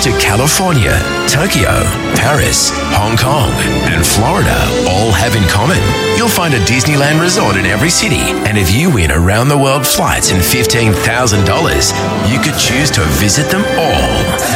to California, Tokyo, Paris, Hong Kong, and Florida all have in common. You'll find a Disneyland resort in every city, and if you win around-the-world flights and $15,000, you could choose to visit them all.